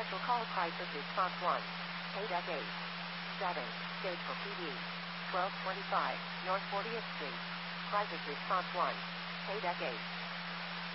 Special call prices response 1. Paid at 8. 7. Stage for PD. 1225 North 40th Street. Prices response 1. Paid at 8.